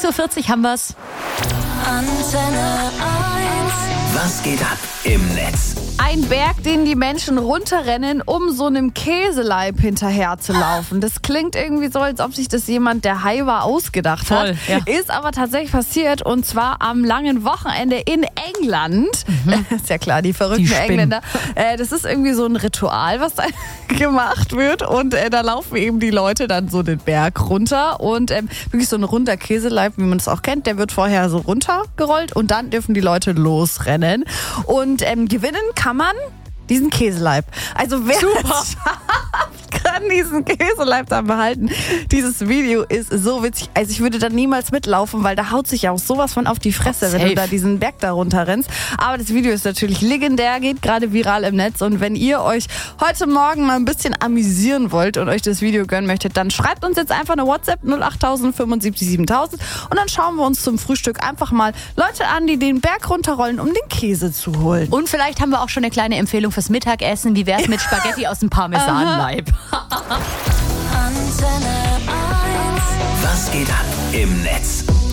6.40 Uhr haben wir's. Antenne 1. Was geht ab im Netz? Ein Berg, den die Menschen runterrennen, um so einem Käseleib hinterher zu laufen. Das klingt irgendwie so, als ob sich das jemand, der Hai war, ausgedacht hat. Voll, ja. Ist aber tatsächlich passiert, und zwar am langen Wochenende in England. Ist ja klar, die verrückten Die Spinnen. Engländer. Das ist irgendwie so ein Ritual, was da gemacht wird. Und da laufen eben die Leute dann so den Berg runter. Und wirklich so ein runder Käseleib, wie man es auch kennt, der wird vorher so runtergerollt und dann dürfen die Leute losrennen. Und gewinnen kann man diesen Käseleib. Also wer es schafft, kann diesen Käseleib dann behalten. Dieses Video ist so witzig. Also ich würde da niemals mitlaufen, weil da haut sich ja auch sowas von auf die Fresse, wenn du da diesen Berg da runterrennst. Aber das Video ist natürlich legendär, geht gerade viral im Netz. Und wenn ihr euch heute Morgen mal ein bisschen amüsieren wollt und euch das Video gönnen möchtet, dann schreibt uns jetzt einfach eine WhatsApp 08000 75 7000 und dann schauen wir uns zum Frühstück einfach mal Leute an, die den Berg runterrollen, um den Käse zu holen. Und vielleicht haben wir auch schon eine kleine Empfehlung fürs Mittagessen. Wie wär's mit Spaghetti aus dem Parmesanleib? Antenne 1. Was geht ab im Netz?